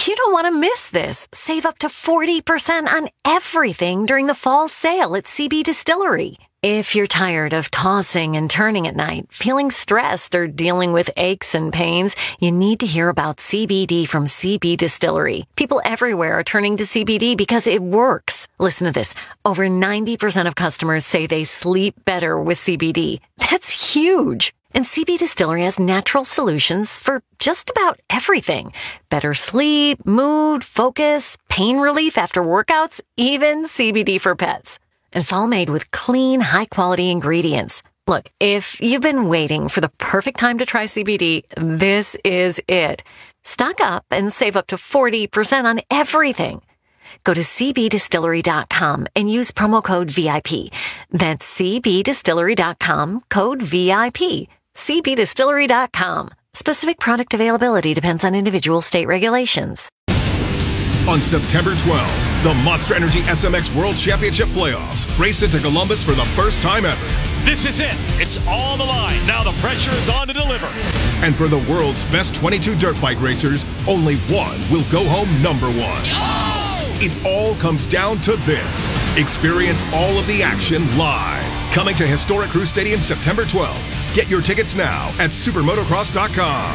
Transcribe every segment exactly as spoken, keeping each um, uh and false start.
You don't want to miss this. Save up to forty percent on everything during the fall sale at C B Distillery. If you're tired of tossing and turning at night, feeling stressed, or dealing with aches and pains, you need to hear about C B D from C B Distillery. People everywhere are turning to C B D because it works. Listen to this. Over ninety percent of customers say they sleep better with C B D. That's huge. And C B Distillery has natural solutions for just about everything. Better sleep, mood, focus, pain relief after workouts, even C B D for pets. And it's all made with clean, high-quality ingredients. Look, if you've been waiting for the perfect time to try C B D, this is it. Stock up and save up to forty percent on everything. Go to c b distillery dot com and use promo code V I P. That's c b distillery dot com, code V I P. c b distillery dot com. Specific product availability depends on individual state regulations. On September twelfth, the Monster Energy S M X World Championship Playoffs race into Columbus for the first time ever. This is it. It's on the line. Now the pressure is on to deliver. And for the world's best twenty-two dirt bike racers, only one will go home number one. Oh! It all comes down to this. Experience all of the action live. Coming to historic Crew Stadium September twelfth. Get your tickets now at supermotocross dot com.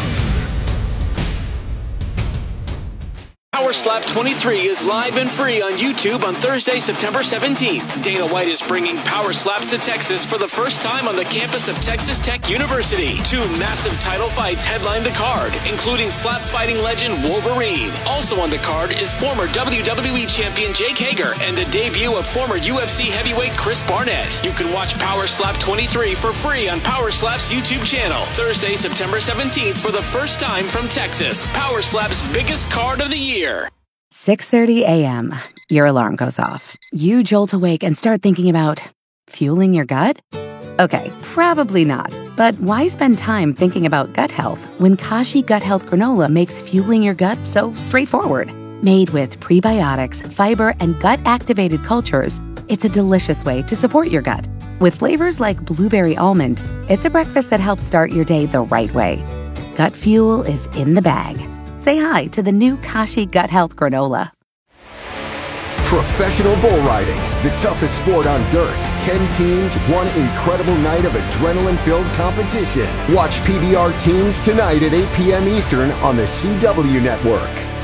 Power Slap twenty-three is live and free on YouTube on Thursday, September seventeenth. Dana White is bringing Power Slaps to Texas for the first time on the campus of Texas Tech University. Two massive title fights headline the card, including slap fighting legend Wolverine. Also on the card is former W W E champion Jake Hager and the debut of former U F C heavyweight Chris Barnett. You can watch Power Slap twenty-three for free on Power Slap's YouTube channel. Thursday, September seventeenth for the first time from Texas. Power Slap's biggest card of the year. six thirty a.m. Your alarm goes off. You jolt awake and start thinking about fueling your gut? Okay, probably not. But why spend time thinking about gut health when Kashi Gut Health Granola makes fueling your gut so straightforward? Made with prebiotics, fiber, and gut-activated cultures, it's a delicious way to support your gut. With flavors like blueberry almond, it's a breakfast that helps start your day the right way. Gut fuel is in the bag. Say hi to the new Kashi Gut Health Granola. Professional bull riding, the toughest sport on dirt. Ten teams, one incredible night of adrenaline-filled competition. Watch P B R Teams tonight at eight p.m. Eastern on the C W Network.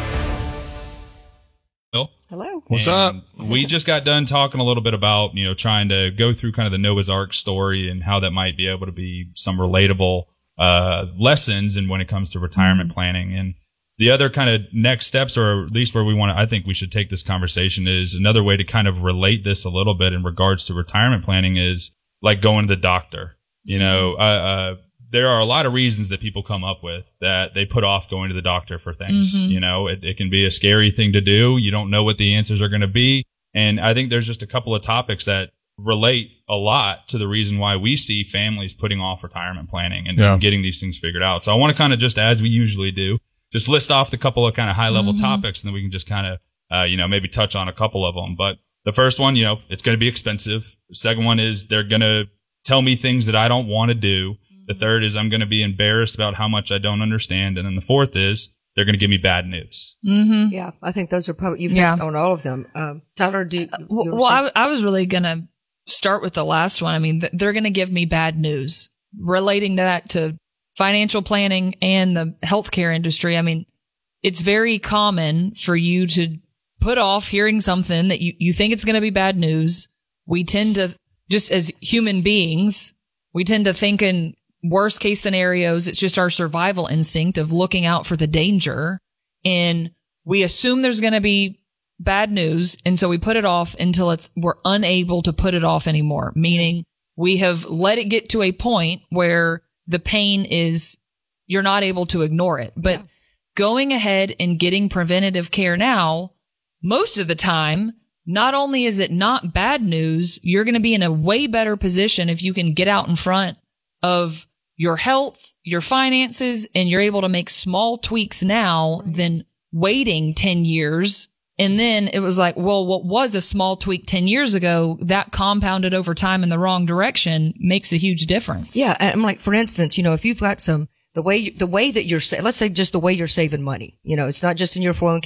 Hello. Hello. What's and up? We just got done talking a little bit about, you know, trying to go through kind of the Noah's Ark story and how that might be able to be some relatable uh lessons and when it comes to retirement mm-hmm. planning. And the other kind of next steps, or at least where we want to, I think we should take this conversation, is another way to kind of relate this a little bit in regards to retirement planning is like going to the doctor. You know, uh, uh, there are a lot of reasons that people come up with that they put off going to the doctor for things. Mm-hmm. You know, it, it can be a scary thing to do. You don't know what the answers are going to be. And I think there's just a couple of topics that relate a lot to the reason why we see families putting off retirement planning and, yeah. and getting these things figured out. So I want to kind of just, as we usually do, just list off the couple of kind of high level mm-hmm. topics, and then we can just kind of, uh, you know, maybe touch on a couple of them. But the first one, you know, it's going to be expensive. The second one is they're going to tell me things that I don't want to do. Mm-hmm. The third is I'm going to be embarrassed about how much I don't understand. And then the fourth is they're going to give me bad news. Mm-hmm. Yeah, I think those are probably, you've yeah. hit on all of them. Um, Tyler, do you, uh, Well, well I, I was really going to start with the last one. I mean, th- they're going to give me bad news relating to that to financial planning and the healthcare industry. I mean, it's very common for you to put off hearing something that you, you think it's going to be bad news. We tend to, just as human beings, we tend to think in worst case scenarios. It's just our survival instinct of looking out for the danger. And we assume there's going to be bad news. And so we put it off until it's, we're unable to put it off anymore. Meaning we have let it get to a point where the pain is, you're not able to ignore it. But yeah. going ahead and getting preventative care now, most of the time, not only is it not bad news, you're going to be in a way better position if you can get out in front of your health, your finances, and you're able to make small tweaks now right. than waiting ten years. And then it was like, well, what was a small tweak ten years ago that compounded over time in the wrong direction makes a huge difference. Yeah. I'm like, for instance, you know, if you've got some, the way, the way that you're, let's say just the way you're saving money, you know, it's not just in your four oh one k.